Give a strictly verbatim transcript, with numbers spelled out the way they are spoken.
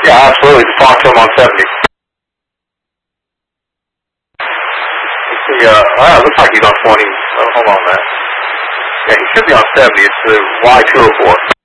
Yeah, absolutely. Talk to him on seventy. Let's see, uh, ah, looks like he's on twenty. Oh, hold on, man. Yeah, he should be on seventy. It's the Y two oh four.